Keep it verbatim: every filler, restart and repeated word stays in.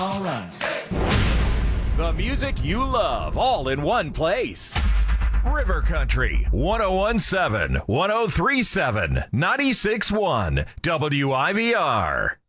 All right. The music you love, all in one place. River Country, one oh one point seven, one oh three point seven, ninety-six point one, W I V R.